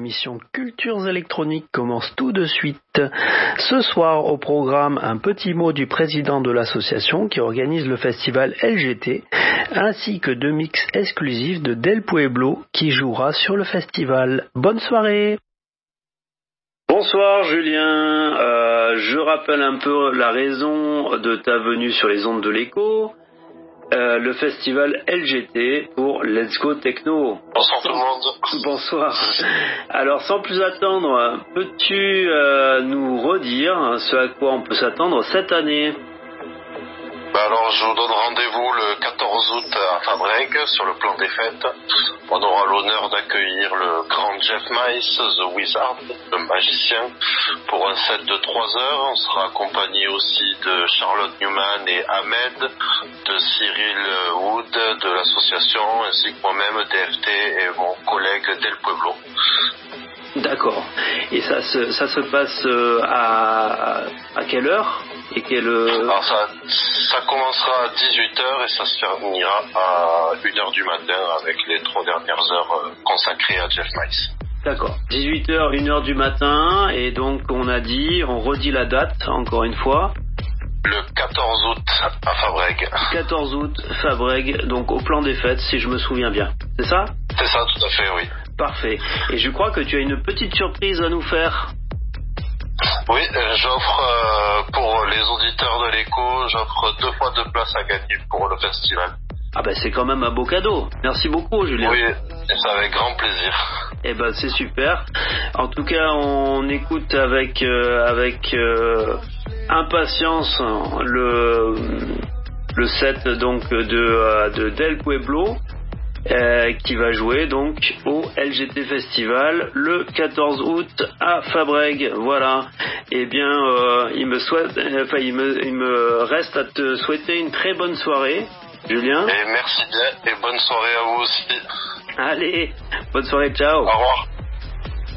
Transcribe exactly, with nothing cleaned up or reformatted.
l'émission Cultures électroniques commence tout de suite. Ce soir au programme, un petit mot du président de l'association qui organise le festival L G T, ainsi que deux mix exclusifs de Del Pueblo qui jouera sur le festival. Bonne soirée. Bonsoir Julien, euh, je rappelle un peu la raison de ta venue sur les ondes de l'écho. Euh, le festival L G T pour Let's Go Techno. Bonsoir tout le monde. Bonsoir. Alors sans plus attendre, peux-tu euh, nous redire ce à quoi on peut s'attendre cette année? Bah alors je vous donne rendez-vous le quatorze août à Fabrègues sur le plan des fêtes. On aura l'honneur d'accueillir le grand Jeff Mice, The Wizard, le magicien, pour un set de trois heures. On sera accompagné aussi de Charlotte Newman et Ahmed, de Cyril Wood de l'association, ainsi que moi-même, D F T et mon collègue Del Pueblo. D'accord. Et ça se, ça se passe à, à quelle heure et quelle... Alors ça, ça commencera à dix-huit heures et ça se terminera à une heure du matin avec les trois dernières heures consacrées à Jeff Mice. D'accord. dix-huit heures, une heure du matin, et donc on a dit, on redit la date encore une fois. Le quatorze août à Fabrègues. quatorze août, Fabrègues, donc au plan des fêtes si je me souviens bien. C'est ça ? C'est ça, tout à fait, oui. Parfait. Et je crois que tu as une petite surprise à nous faire. Oui, euh, j'offre euh, pour les auditeurs de l'écho, j'offre deux fois deux places à gagner pour le festival. Ah ben c'est quand même un beau cadeau. Merci beaucoup Julien. Oui, et c'est avec grand plaisir. Eh ben c'est super. En tout cas, on écoute avec euh, avec euh, impatience le le set donc de de Del Pueblo. Euh, qui va jouer donc au L G T Festival le quatorze août à Fabrègues. Voilà. Eh bien, euh, il me souhaite, enfin, il me, il me reste à te souhaiter une très bonne soirée, Julien. Et merci bien et bonne soirée à vous aussi. Allez, bonne soirée, ciao. Au revoir.